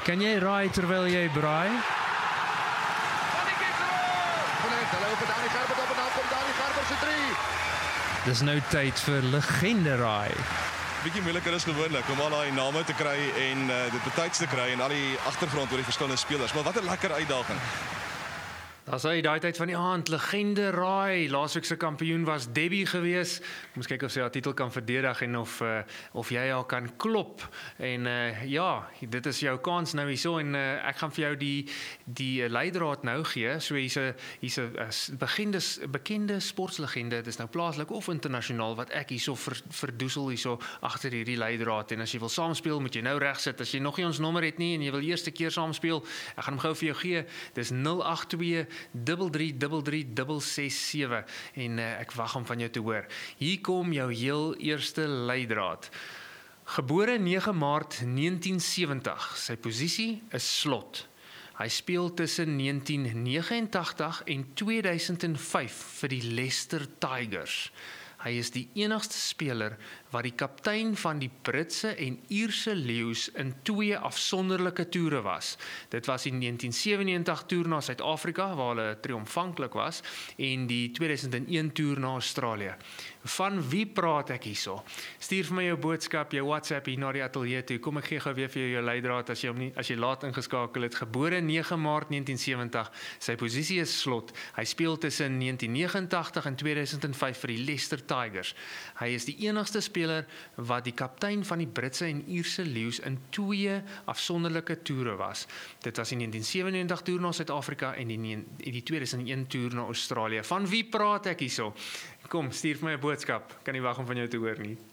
Kan jy raai terwyl jy braai? Hulle op Dani Gerber op en dan kom Dani Gerber se 3. Dis nou tyd vir legende raai. Bietjie moeiliker is gewoonlik om al daai name te kry en dit betyds te kry en al die agtergrond oor die verskillende spelers. Maar wat 'n lekker uitdaging. Daar's hy daai tyd van die aand, legende raai. Laasweek se kampioen was Debbie gewees. Ons kyk of sy haar titel kan verdedig en of jy haar kan klop. En ja, dit is jou kans nou hierso en ek gaan vir jou die leidraad nou gee. So hier's 'n bekende sportlegende, dit is nou plaaslik of internasionaal wat ek hierso verdoesel hierso agter hierdie leidraad. En as jy wil saamspeel, moet jy nou reg sit. As jy nog nie ons nommer het nie en jy wil eerste keer saamspeel, ek gaan hom gou vir jou gee. Dis 082 3336667 en ek wag om van jou te hoor. Hier kom jou heel eerste leidraad. Gebore 9 Maart 1970. Sy posisie is slot. Hy speel tussen 1989 en 2005 vir die Leicester Tigers. Hy is die enigste speler wat die kaptein van die Britse en Ierse leeu's in 2 afsonderlike toere was. Dit was die 1997 toer na Suid-Afrika waar hulle triomfantlik was en die 2001 toer na Australië. Van wie praat ek hierso? Stuur vir my jou boodskap, jou WhatsApp hier na die ateljee toe. Kom ek gee gou weer vir jou leidraad as jy laat ingeskakel het. Gebore 9 Maart 1970. Sy posisie is slot. Hy speel tussen 1989 en 2005 vir die Leicester Tigers. Hy is die enigste speler wat die kaptein van die Britse en Ierse leeu's in 2 afsonderlike toere was. Dit was die 1997 toer na Suid-Afrika en die 2001 toer na Australië. Van wie praat ek hierso? Kom, stuur vir my 'n boodskap. Kan nie wag om van jou te hoor nie.